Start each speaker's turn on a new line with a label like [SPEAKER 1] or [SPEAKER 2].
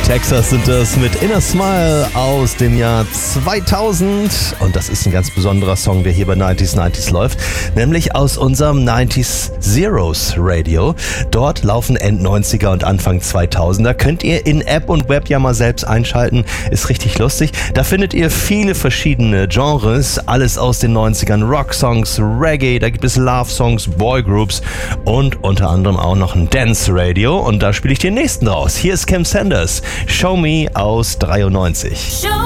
[SPEAKER 1] Texas sind das mit Inner Smile aus dem Jahr 2000 und das ist ein ganz besonderer Song, der hier bei 90s läuft, nämlich aus unserem 90s Zeros Radio. Dort laufen End-90er und Anfang 2000er. Könnt ihr in App und Web ja mal selbst einschalten, ist richtig lustig. Da findet ihr viele verschiedene Genres, alles aus den 90ern, Rock-Songs, Reggae, da gibt es Love-Songs, Boygroups und unter anderem auch noch ein Dance-Radio und da spiele ich den nächsten raus. Hier ist Cam Sanders, Show Me aus 93.